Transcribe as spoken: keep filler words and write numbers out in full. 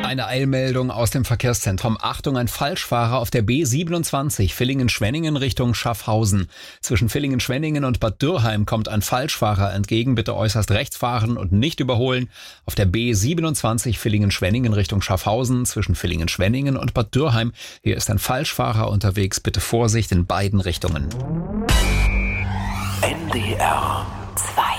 Eine Eilmeldung aus dem Verkehrszentrum. Achtung, ein Falschfahrer auf der B siebenundzwanzig Villingen-Schwenningen Richtung Schaffhausen. Zwischen Villingen-Schwenningen und Bad Dürrheim kommt ein Falschfahrer entgegen. Bitte äußerst rechts fahren und nicht überholen. Auf der B siebenundzwanzig Villingen-Schwenningen Richtung Schaffhausen zwischen Villingen-Schwenningen und Bad Dürrheim. Hier ist ein Falschfahrer unterwegs. Bitte Vorsicht in beiden Richtungen. N D R zwei